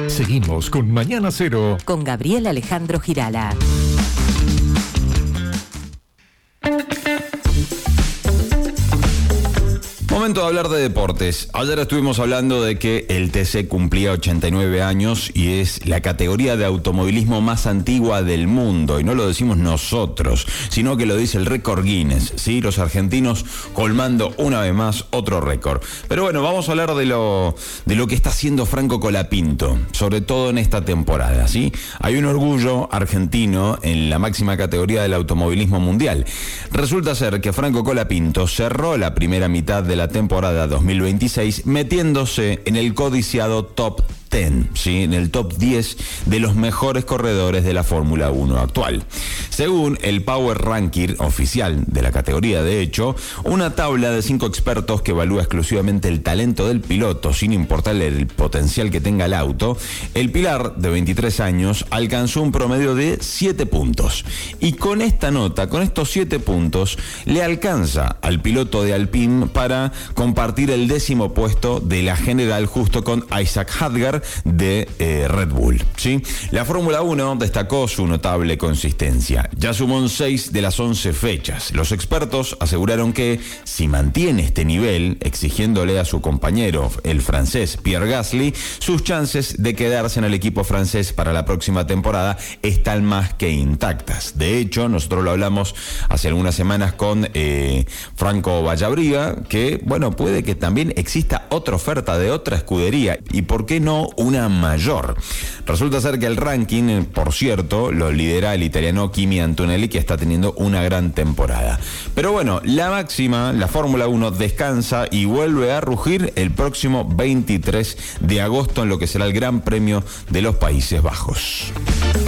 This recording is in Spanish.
Seguimos con Mañana Cero. Con Gabriel Alejandro Girala. Momento de hablar de deportes. Ayer estuvimos hablando de que el TC cumplía 89 años y es la categoría de automovilismo más antigua del mundo. Y no lo decimos nosotros, sino que lo dice el récord Guinness, ¿sí? Los argentinos colmando una vez más otro récord. Pero bueno, vamos a hablar de lo que está haciendo Franco Colapinto, sobre todo en esta temporada, ¿sí? Hay un orgullo argentino en la máxima categoría del automovilismo mundial. Resulta ser que Franco Colapinto cerró la primera mitad de la temporada 2026 metiéndose en el codiciado top 10, ¿sí? En el top 10 de los mejores corredores de la Fórmula 1 actual. Según el Power Ranking oficial de la categoría, de hecho, una tabla de 5 expertos que evalúa exclusivamente el talento del piloto, sin importarle el potencial que tenga el auto, el Pilar, de 23 años, alcanzó un promedio de 7 puntos. Y con esta nota, con estos 7 puntos, le alcanza al piloto de Alpine para compartir el 10º puesto de la general justo con Isaac Hadgar de Red Bull, ¿sí? La Fórmula 1 destacó su notable consistencia. Ya sumó 6 de las 11 fechas. Los expertos aseguraron que si mantiene este nivel, exigiéndole a su compañero, el francés Pierre Gasly, sus chances de quedarse en el equipo francés para la próxima temporada están más que intactas. De hecho, nosotros lo hablamos hace algunas semanas con Franco Vallabriga, que, bueno, puede que también exista otra oferta de otra escudería, y por qué no una mayor. Resulta ser que el ranking, por cierto, lo lidera el italiano Kimi Antonelli, que está teniendo una gran temporada. Pero bueno, la máxima, la Fórmula 1 descansa y vuelve a rugir el próximo 23 de agosto en lo que será el Gran Premio de los Países Bajos.